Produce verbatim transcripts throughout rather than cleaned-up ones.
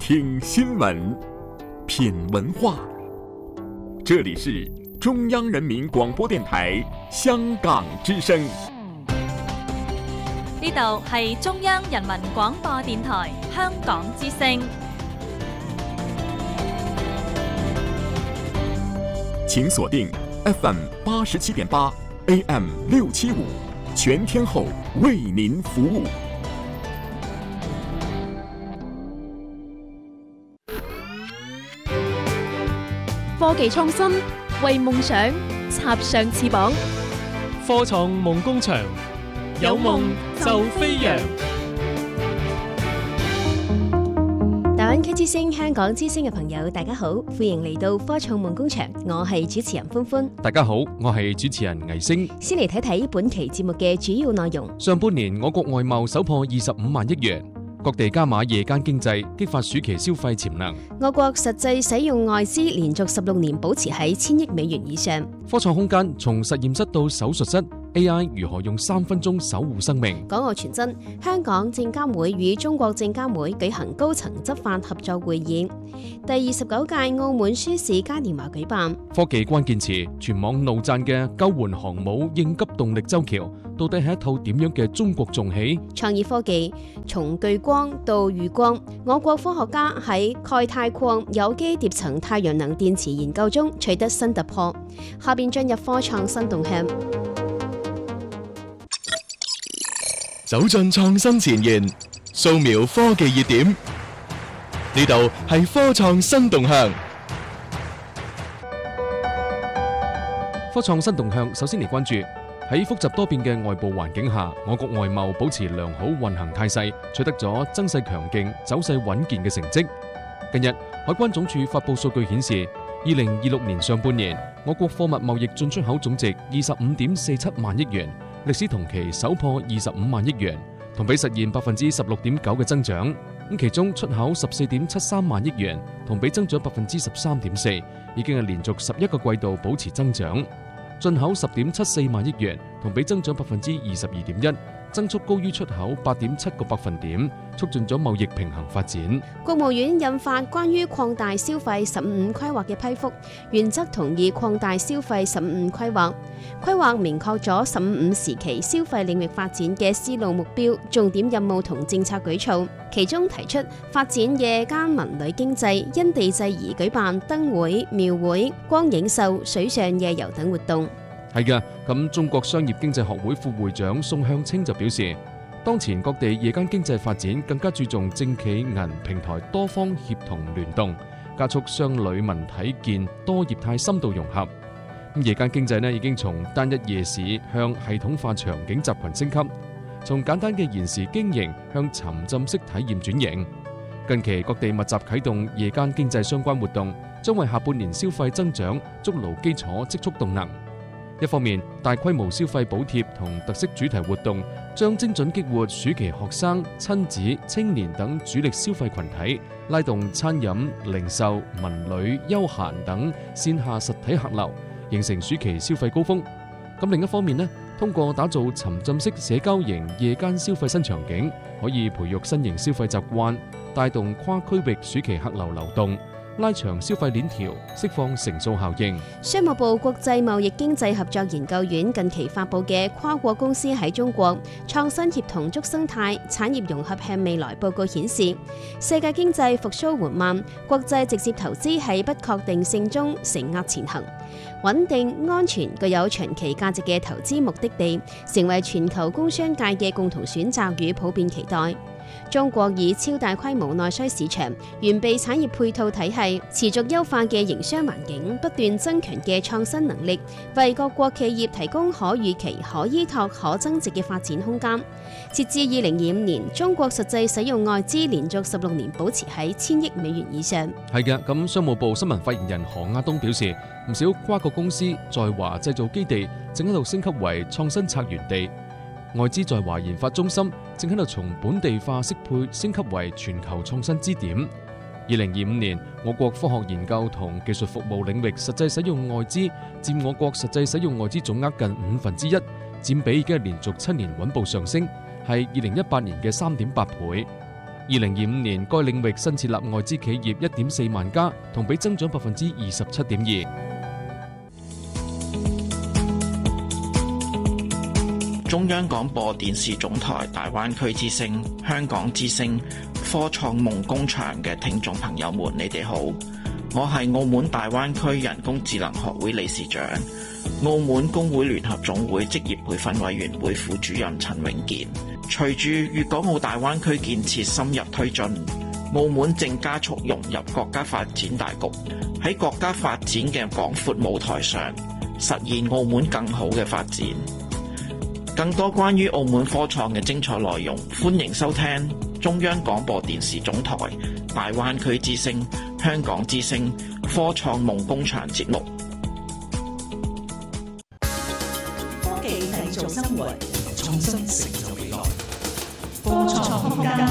听新闻，品文化。这里是中央人民廣播電台香港之聲。 呢度係中央人民廣播電台香港之聲。 請鎖定 F M 八十七點八 A M 六七五，全天候為您服務。 科技創新，為夢想插上翅膀。 科創夢工場，有夢就飛揚。 大灣區之聲、香港之聲嘅朋友，大家好，歡迎嚟到科創夢工場，我係主持人歡歡。 大家好，我係主持人魏星。 先嚟睇睇本期節目嘅主要內容。 上半年我國外貿首破二十五萬億元。各地加碼夜間經濟，激發暑期消費潛能。 我國實際使用外資連續十六年保持喺千億美元以上。 科創空間從實驗室到手術室 ，A I 如何用三分鐘守護生命？ 港澳傳真，香港證監會與中國證監會舉行高層執法合作會議。第二十九屆澳門書市嘉年華舉辦。 科技關鍵詞，全網怒讚嘅救援航母應急動力舟橋，到底係一套點樣嘅中國重器？ 創意科技，從巨光到裕光，我國科學家喺鈣鈦礦有機疊層太陽能電池研究中取得新突破。下邊進入科創新動向， 走進創新前沿，掃描科技熱點。呢度係科創新動向。 科創新動向，首先嚟關注喺複雜多變嘅外部環境下，我國外貿保持良好運行態勢，取得咗增勢強勁、走勢穩健嘅成績。近日，海關總署發布數據顯示，二零二六年上半年，我國貨物貿易進出口總值二十五點四七萬億元，歷史同期首破二十五萬億元，同比實現百分之十六點九嘅增長。咁其中出口十四點七三萬億元，同比增長百分之十三點四，已經係連續十一個季度保持增長。進口十點七四萬億元，同比增長百分之二十二點一，增速高於出口八點七個百分點，促進咗貿易平衡發展。 國務院印發關於擴大消費十五規劃嘅批覆，原則同意擴大消費十五規劃。規劃明確咗十五時期消費領域發展嘅思路目標、重點任務同政策舉措，其中提出發展夜間文旅經濟，因地制宜舉辦燈會、廟會、光影秀、水上夜遊等活動。 係嘅，咁中國商業經濟學會副會長宋向清就表示，當前各地夜間經濟發展更加注重政企銀平台多方協同聯動，加速商旅民體建多業態深度融合。咁夜間經濟呢已經從單一夜市向系統化場景集群升級，從簡單嘅延時經營向沉浸式體驗轉型。近期各地密集啟動夜間經濟相關活動，將為下半年消費增長築牢基礎，積蓄動能。一方面，大規模消費補貼同特色主題活動將精準激活暑期學生、親子、青年等主力消費群體，拉動餐飲、零售、文旅、休閒等線下實體客流，形成暑期消費高峰。咁另一方面呢，通過打造沉浸式社交型夜間消費新場景，可以培育新型消費習慣，帶動跨區域暑期客流流動，拉長消費鏈條，釋放乘數效應。 商務部國際貿易經濟合作研究院近期發布嘅《跨國公司喺中國創新協同築生態產業融合向未來報告》顯示，世界經濟復甦緩慢，國際直接投資喺不確定性中承壓前行，穩定、安全、具有長期價值嘅投資目的地，成為全球工商界嘅共同選擇與普遍期待。中國以超大規模內需市場、完備產業配套體系、持續優化嘅營商環境、不斷增強嘅創新能力，為各國企業提供可預期、可依託、可增值嘅發展空間。截至二零二五年，中國實際使用外資連續十六年保持喺千億美元以上。 係嘅，咁商務部新聞發言人何亞東表示，唔少跨國公司在華製造基地正喺度升級為創新策源地。外資在華研發中心正喺度從本地化適配升級為全球創新支點。二零二五年，我國科學研究同技術服務領域實際使用外資佔我國實際使用外資總額近五分之一，佔比已經係連續七年穩步上升，係二零一八年嘅三點八倍。 二零二五年，該領域新設立外資企業一點四萬家，同比增長百分之二十七點二。 中央廣播電視總台大灣區之聲、香港之聲、科創夢工場嘅聽眾朋友們，你哋好，我係澳門大灣區人工智能學會理事長、澳門工會聯合總會職業培訓委員會副主任陳永健。隨住粵港澳大灣區建設深入推進，澳門正加速融入國家發展大局，喺國家發展嘅廣闊舞台上，實現澳門更好嘅發展。更多關於澳門科創嘅精彩內容，歡迎收聽中央廣播電視總台大灣區之聲、香港之聲科創夢工場節目。 科技製造生活，創新成就未來。科創空間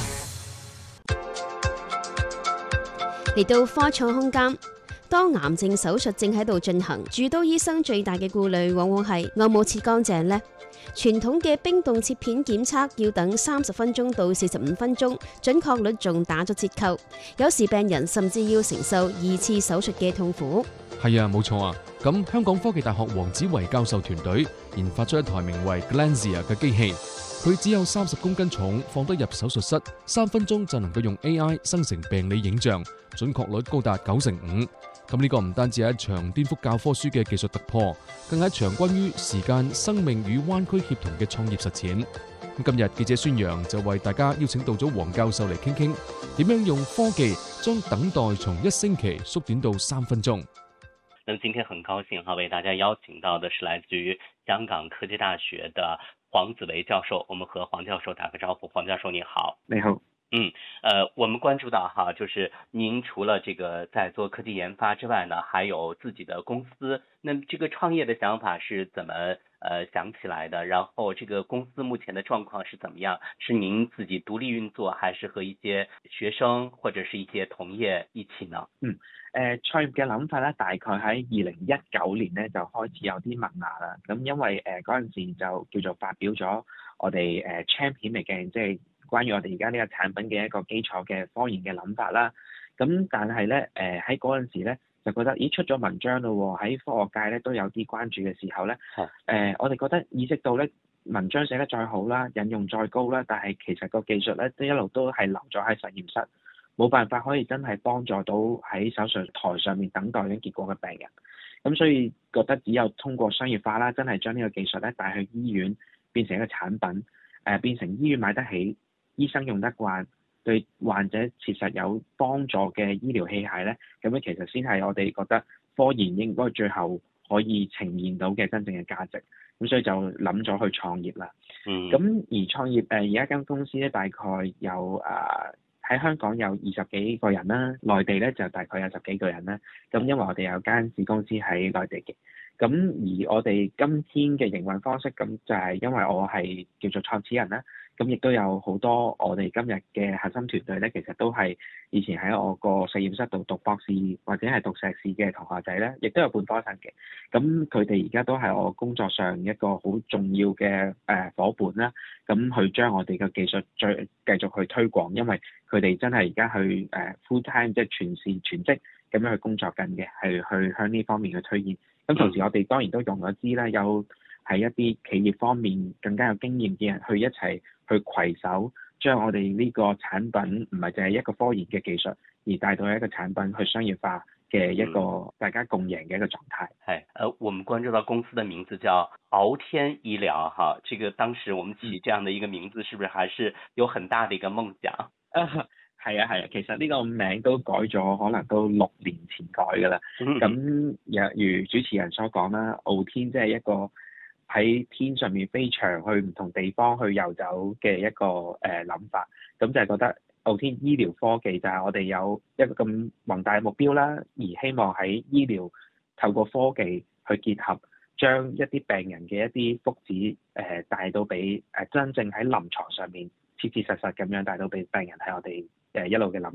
嚟到科創空間。當癌症手術正喺度進行，主刀醫生最大嘅顧慮往往係有冇切乾淨呢？傳統嘅冰凍切片檢測要等三十分鐘到四十五分鐘，準確率仲打咗折扣。有時病人甚至要承受二次手術嘅痛苦。 係啊，冇錯啊。咁香港科技大學黃子維教授團隊研發出一台名為 Glanzia 嘅機器，佢只有三十公斤重，放得入手術室，三分鐘就能夠用 A I 生成病理影像，準確率高達九成五。咁呢個唔單止係一場顛覆教科書嘅技術突破，更係一場關於時間、生命與灣區協同嘅創業實踐。咁今日記者孫楊就為大家邀請到咗黃教授嚟傾傾，點樣用科技將等待從一星期縮短到三分鐘。 那今天很高興哈，為大家邀請到的是來自於香港科技大學的黃子維教授。我們和黃教授打個招呼。黃教授你好。 你好。 嗯，呃，我們關注到哈，就是您除了這個在做科技研發之外呢，還有自己的公司。那麼這個創業的想法是怎麼呃想起來的？然後這個公司目前的狀況是怎麼樣？是您自己獨立運作，還是和一些學生或者是一些同業一起呢？ 嗯，誒、呃，創業嘅諗法咧，大概喺二零一九年咧就開始有啲萌芽啦。咁因為誒嗰陣時就叫做發表咗我哋誒 champion 嚟嘅，即係關於我哋而家呢個產品嘅一個基礎嘅科研嘅諗法啦。咁但係咧，誒喺嗰陣時咧就覺得，咦出咗文章咯喎，喺科學界咧都有啲關注嘅時候咧，誒、呃、我哋覺得意識到咧文章寫得再好啦，引用再高啦，但係其實個技術咧都一路都係留咗喺實驗室，冇辦法可以真係幫助到喺手術台上面等待緊結果嘅病人。咁所以覺得只有通過商業化啦，真係將呢個技術咧帶去醫院，變成一個產品，誒、呃、變成醫院買得起，醫生用得慣，對患者切實有幫助嘅醫療器械咧，咁樣其實先係我哋覺得科研應該最後可以呈現到嘅真正嘅價值。咁所以就諗咗去創業啦。嗯。咁而創業誒而家間公司咧大概有誒喺、呃、香港有二十幾個人啦，內地咧就大概有十幾個人啦。咁因為我哋有間子公司喺內地嘅。咁而我哋今天嘅營運方式，咁就係因為我係叫做創始人啦。咁亦都有好多我哋今日嘅核心團隊咧，其實都係以前喺我個實驗室度讀博士或者係讀碩士嘅同學仔咧，亦都有本科生嘅。咁佢哋而家都係我工作上一個好重要嘅誒夥伴啦。咁去將我哋嘅技術再繼續去推廣，因為佢哋真係而家去誒 full time 即係全時全職咁樣去工作緊嘅，係去向呢方面去推薦。咁同時我哋當然都用咗資啦，有係一啲企業方面更加有經驗嘅人去一齊去攜手，將我哋呢個產品唔係淨係一個科研嘅技術，而帶到一個產品去商業化嘅一個大家共贏嘅一個狀態。 係、嗯，呃，我們關注到公司的名字叫敖天醫療，哈，這個當時我們起這樣的一個名字，是不是還是有很大的一個夢想？ 啊，係啊係啊，其實呢個名都改咗，可能都六年前改㗎啦。咁若如主持人所講啦，敖天即係一個喺天上面飛翔去唔同地方去遊走嘅一個誒諗、呃、法，咁就係覺得敖天醫療科技就係我哋有一個咁宏大嘅目標啦，而希望喺醫療透過科技去結合，將一啲病人嘅一啲福祉誒帶到俾誒、呃、真正喺臨床上面切切實實咁樣帶到俾病人，係我哋誒一路嘅諗法。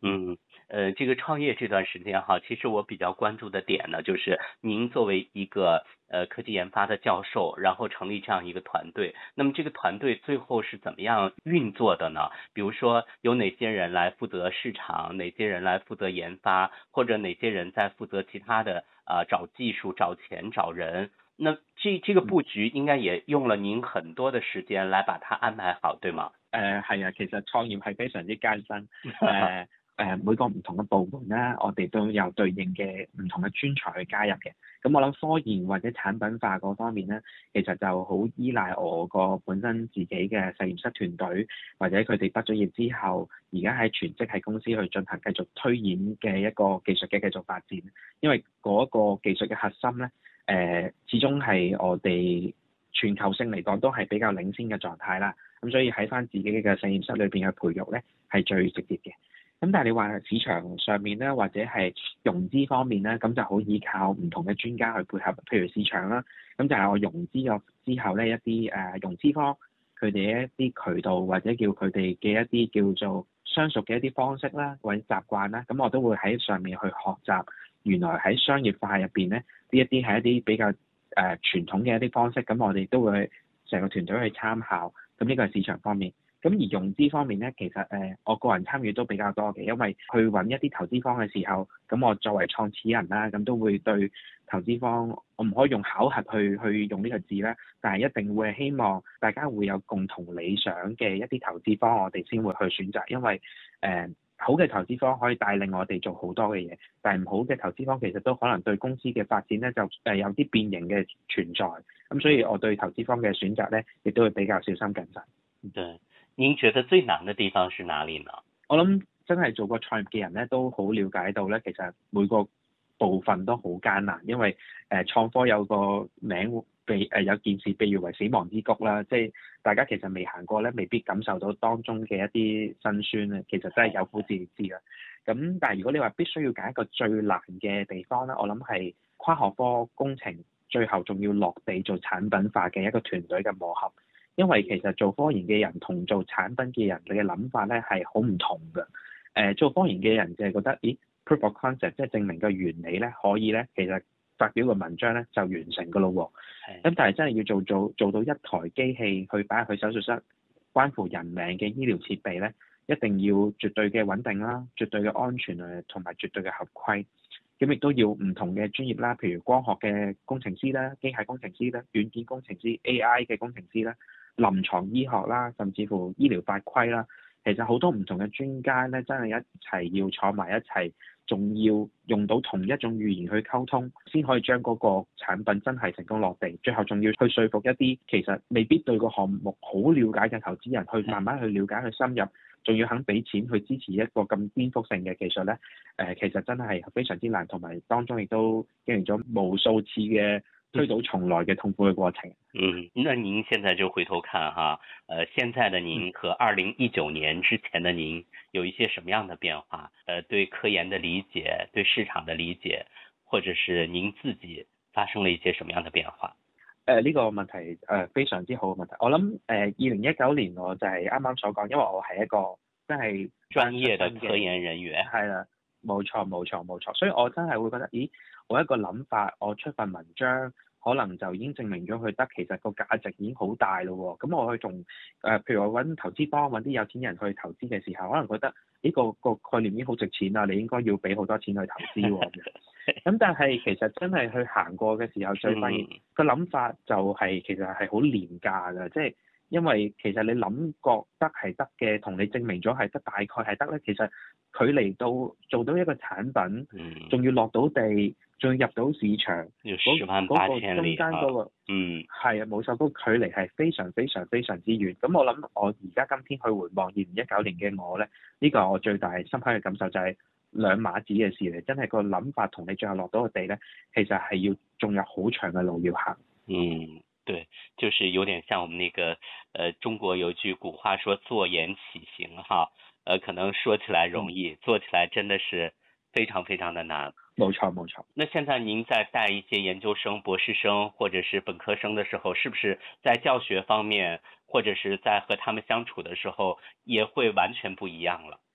嗯，呃，这个创业这段时间哈，其实我比较关注的点呢，就是您作为一个呃科技研发的教授，然后成立这样一个团队，那么这个团队最后是怎么样运作的呢？比如说有哪些人来负责市场，哪些人来负责研发，或者哪些人在负责其他的啊、呃找技術、找錢、找人。那这这个布局應該也用了您很多的時間來把它安排好，對嗎？ 誒係啊，其實創業係非常之艱辛。誒誒每個唔同嘅部門咧，我哋都有對應嘅唔同嘅專才去加入嘅。咁我諗科研或者產品化嗰方面咧，其實就好依賴我個本身自己嘅實驗室團隊，或者佢哋畢咗業之後，而家喺全職喺公司去進行繼續推演嘅一個技術嘅繼續發展。因為嗰個技術嘅核心咧，誒、呃、始終係我哋全球性嚟講都係比較領先嘅狀態啦。咁所以喺翻自己嘅實驗室裏邊嘅培育咧係最直接嘅。咁但係你話市場上面咧，或者係融資方面咧，咁就好依靠唔同嘅專家去配合，譬如市場啦，咁就係我融資咗之後咧，一啲誒、呃、融資方佢哋一啲渠道或者叫佢哋嘅一啲叫做相熟嘅一啲方式啦，或者習慣啦，咁我都會喺上面去學習。原來喺商業化入邊咧，呢一啲係一啲比較誒、呃、傳統嘅一啲方式，咁我哋都會成個團隊去參考。咁呢個係市場方面。咁而融資方面咧，其實誒、呃、我個人參與都比較多嘅，因為去揾一啲投資方嘅時候，咁我作為創始人啦，咁都會對投資方，我唔可以用考核去去用呢個字啦，但係一定會希望大家會有共同理想嘅一啲投資方，我哋先會去選擇，因為誒、呃、好嘅投資方可以帶領我哋做好多嘅嘢，但係唔好嘅投資方其實都可能對公司嘅發展咧就誒有啲變形嘅存在，咁所以我對投資方嘅選擇咧，亦都會比較小心謹慎。 對。您覺得最難的地方是哪裡呢？ 我諗真係做過創業嘅人咧，都好了解到咧，其實每個部分都好艱難，因為誒、呃、創科有個名被誒、呃、有件事被譽為死亡之谷啦，即係大家其實未行過咧，未必感受到當中嘅一啲辛酸咧，其實真係有苦自己知啦。咁但係如果你話必須要揀一個最難嘅地方咧，我諗係跨學科工程最後仲要落地做產品化嘅一個團隊嘅磨合。因為其實做科研嘅人同做產品嘅人嘅諗法咧係好唔同嘅。誒、呃、做科研嘅人就係覺得，咦 proof of concept 即係證明個原理咧可以咧，其實發表個文章咧就完成㗎咯喎。咁但係真係要做做做到一台機器去擺入去手術室，關乎人命嘅醫療設備咧，一定要絕對嘅穩定啦，絕對嘅安全啊，同埋絕對嘅合規。咁亦都要唔同嘅專業啦，譬如光學嘅工程師啦、機械工程師啦、軟件工程師、A I 嘅工程師啦、臨床醫學啦，甚至乎醫療法規啦，其實好多唔同嘅專家咧，真係一齊要坐埋一齊，仲要用到同一種語言去溝通，先可以將嗰個產品真係成功落地。最後仲要去說服一啲其實未必對個項目好了解嘅投資人，去慢慢去了解、去深入，仲要肯俾錢去支持一個咁顛覆性嘅技術咧。誒、呃，其實真係非常之難，同埋當中亦都經歷咗無數次嘅推倒重來嘅痛苦嘅過程。 嗯，那您現在就回頭看哈，呃，現在的您和二零一九年之前的您有一些什麼樣的變化？呃，對科研的理解，對市場的理解，或者是您自己發生了一些什麼樣的變化？ 誒呢、呃這個問題誒、呃、非常之好嘅問題。我諗誒二零一九年我就係啱啱所講，因為我係一個真係專業嘅科研人員。係啦，冇錯冇錯冇錯，所以我真係會覺得，咦，我一個諗法，我出份文章，可能就已經證明咗佢得，其實個價值已經好大咯喎。咁我去同誒、呃，譬如我揾投資幫揾啲有錢人去投資嘅時候，可能覺得呢個個概念已經好值錢啦，你應該要俾好多錢去投資喎。咁但係其實真係去行過嘅時候，再發現個諗法就係、是、其實係好廉價㗎，即係因為其實你諗覺得係得嘅，同你證明咗係得大概係得咧，其實距離到做到一個產品，仲、嗯、要落到地，仲要入到市場，嗰嗰個中間嗰、那個，嗯，係啊，冇錯，嗰、那個距離係非常非常非常之遠。咁我諗我而家今天去回望二零一九年嘅我咧，呢、這個係我最大深刻嘅感受就係、是。兩碼子嘅事嚟，真係個諗法同你最後落到個地咧，其實係要仲有好長嘅路要行。 嗯，對，就是有點像我們那個，呃，中國有句古話說坐言起行哈，呃，可能說起來容易，嗯、做起來真的是非常非常的難。 冇錯冇錯。 那現在您在帶一些研究生、博士生或者是本科生的時候，是不是在教學方面，或者是在和他們相處的時候，也會完全不一樣了？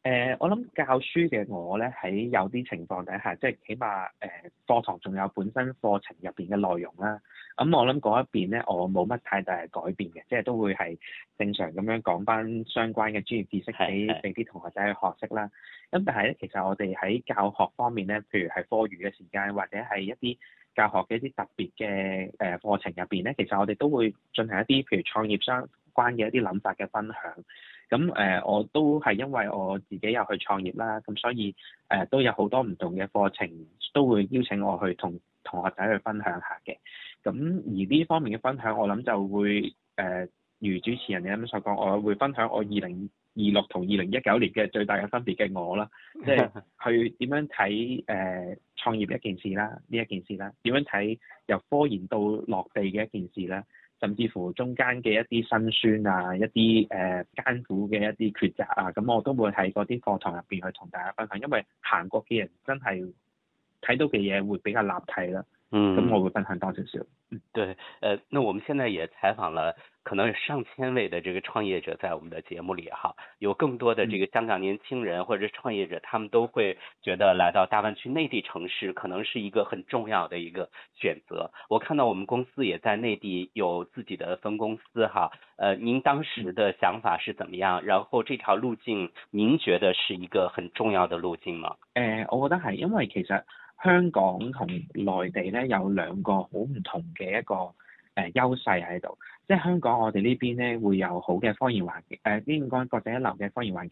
誒、呃，我諗教書嘅我咧，喺有啲情況底下，即係起碼誒、呃、課堂仲有本身課程入邊嘅內容啦。咁、嗯、我諗嗰一邊咧，我冇乜太大嘅改變嘅，即係都會係正常咁樣講翻相關嘅專業知識俾俾啲同學仔去學識啦。咁、嗯、但係咧，其實我哋喺教學方面咧，譬如係課餘嘅時間，或者係一啲教學嘅一啲特別嘅誒課程入邊咧，其實我哋都會進行一啲譬如創業相關嘅一啲諗法嘅分享。咁誒、呃，我都係因為我自己有去創業啦，咁所以誒、呃、都有好多唔同嘅課程都會邀請我去同同學仔去分享下嘅。咁而呢方面嘅分享，我諗就會誒、呃，如主持人你咁所講，我會分享我二零二六同二零一九年嘅最大嘅分別嘅我啦，即係去點樣睇誒、呃、創業一件事啦，呢一件事啦，點樣睇由科研到落地嘅一件事啦。甚至乎中間嘅一啲辛酸啊，一啲誒、呃、艱苦嘅一啲抉擇啊，咁我都會喺嗰啲課堂入邊去同大家分享，因為行過嘅人真係睇到嘅嘢會比較立體啦。嗯，咁我會分享多少少。嗯， 對，呃，那我們現在也採訪了可能有上千位的這個創業者在我們的節目裏哈，有更多的這個香港年輕人或者是創業者，他們都會覺得來到大灣區內地城市可能是一個很重要的一個選擇。我看到我們公司也在內地有自己的分公司哈，呃，您當時的想法是怎麼樣？然後這條路徑，您覺得是一個很重要的路徑嗎？ 誒、呃，我覺得係，因為其實香港同內地咧有兩個好唔同嘅一個誒、呃、優勢喺度，即係香港我哋呢邊咧會有好嘅科研環境，誒應該國際一流嘅科研環